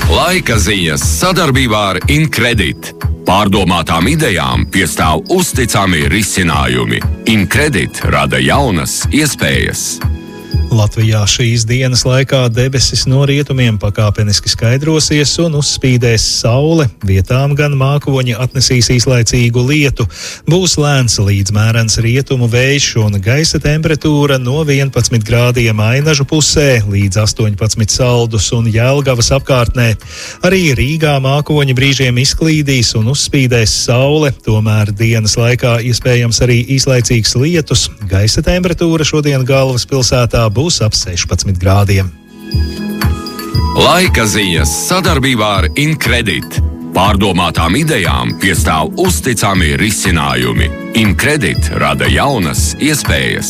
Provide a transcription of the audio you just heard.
Laika ziņas sadarbībā ar Incredit. Pārdomātām idejām piestāv uzticami risinājumi. Incredit rada jaunas iespējas. Latvijā šīs dienas laikā debesis no rietumiem pakāpeniski skaidrosies un uzspīdēs saule. Vietām gan mākoņi atnesīs īslaicīgu lietu. Būs lēns līdz mērens rietumu vējš un gaisa temperatūra no 11 grādiem Ainažu pusē līdz 18 Saldus un Jelgavas apkārtnē. Arī Rīgā mākoņi brīžiem izklīdīs un uzspīdēs saule. Tomēr dienas laikā iespējams arī īslaicīgs lietus. Gaisa temperatūra šodien galvaspilsētā būs ap 16 grādiem. Laika ziņas sadarbībā ar Incredit. Pārdomātām idejām piestāv uzticami risinājumi. Incredit rada jaunas iespējas.